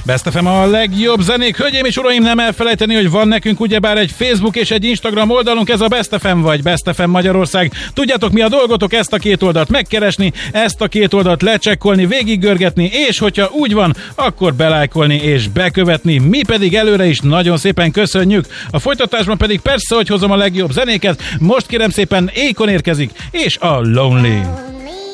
Best FM a legjobb zenék. Hölgyeim és uraim, nem elfelejteni, hogy van nekünk ugyebár egy Facebook és egy Instagram oldalunk, ez a Best FM vagy Best FM Magyarország. Tudjátok, mi a dolgotok? Ezt a két oldalt megkeresni, ezt a két oldalt lecsekkolni, végiggörgetni, és hogyha úgy van, akkor belájkolni és bekövetni. Mi pedig előre is nagyon szépen köszönjük. A folytatásban pedig persze, hogy hozom a legjobb zenéket. Most kérem szépen Akon érkezik, és a Lonely.